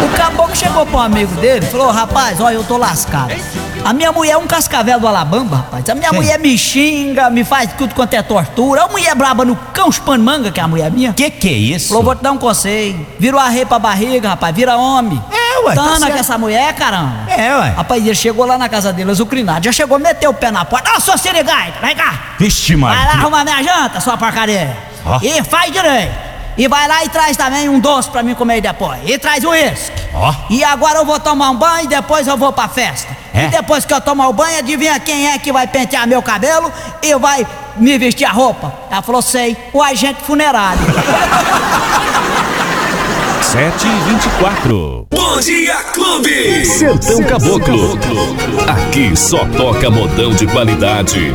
O caboclo chegou pra um amigo dele e falou: rapaz, olha, eu tô lascado. A minha mulher é um cascavel do Alabama, rapaz. A minha mulher me xinga, me faz tudo quanto é tortura. A mulher braba no cão chupando manga, que é a mulher minha. Que é isso? Falou: vou te dar um conselho. Vira o arreio pra barriga, rapaz, vira homem. Ué, tá Tana certo. que essa mulher, caramba. Ué. Rapaz, ele chegou lá na casa dele, azucrinado. Já chegou, meteu o pé na porta. Ó, sua sirigaita, vem cá. Vixe, Vai lá Maria. arrumar minha janta, sua porcaria. Ó. E faz direito. E vai lá e traz também um doce pra mim comer depois. E traz o uísque. Ó. E agora eu vou tomar um banho e depois eu vou pra festa. É? E depois que eu tomar o banho, adivinha quem é que vai pentear meu cabelo e vai me vestir a roupa? Ela falou: sei, o agente funerário. 7h24. Bom Dia Clube. Sertão Caboclo. Aqui só toca modão de qualidade.